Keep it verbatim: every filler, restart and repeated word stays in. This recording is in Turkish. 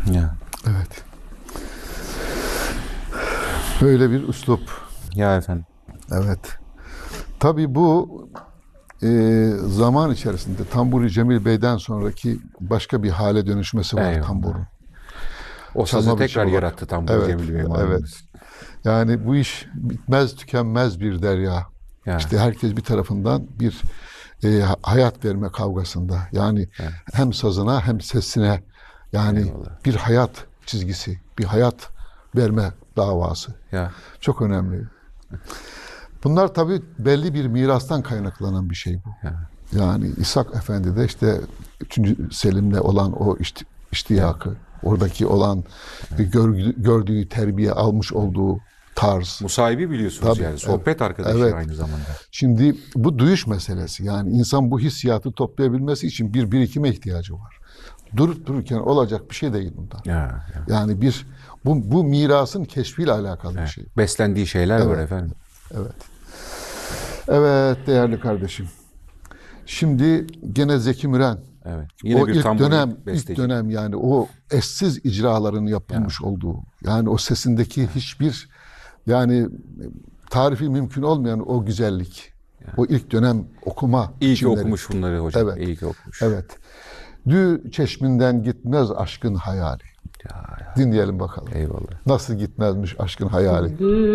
Ya. Evet. Böyle bir üslup. Ya efendim. Evet. Tabii bu e, zaman içerisinde Tamburi Cemil Bey'den sonraki başka bir hale dönüşmesi var Eyvallah. tamburun. O sazı Çalma tekrar biçimi var. yarattı Tamburi Evet, Cemil Bey evet. malumunuz. Yani bu iş bitmez tükenmez bir derya. Ya. İşte herkes bir tarafından bir e, hayat verme kavgasında. Yani Ya. hem sazına hem sesine yani Eyvallah. bir hayat çizgisi, bir hayat verme davası. Ya. Çok önemli. Bunlar tabii belli bir mirastan kaynaklanan bir şey bu. Ya. Yani İshak Efendi de işte üçüncü Selim'le olan o işti, iştiyakı, oradaki olan gördüğü, gördüğü terbiye almış olduğu tarz. Musahibi biliyorsunuz Tabii, yani. Sohbet evet, arkadaşı evet. aynı zamanda. Şimdi bu duyuş meselesi. Yani insan bu hissiyatı toplayabilmesi için bir birikime ihtiyacı var. Durup dururken olacak bir şey değil bundan. Ya, ya. Yani bir bu, bu mirasın keşfiyle alakalı Evet. bir şey. Beslendiği şeyler var Evet. efendim. Evet. Evet değerli kardeşim. Şimdi gene Zeki Müren Evet. Yine o bir ilk tamburi dönem besteci. ilk dönem yani o eşsiz icraların yapılmış olduğu yani o sesindeki hiçbir yani tarifi mümkün olmayan o güzellik. O ilk dönem okuma İyi ki biçimleri. okumuş bunları hocam. Evet. İyi ki okumuş. Evet. Dü çeşminden gitmez aşkın hayali. Ya, ya. Dinleyelim bakalım. Eyvallah. Nasıl gitmezmiş aşkın hayali.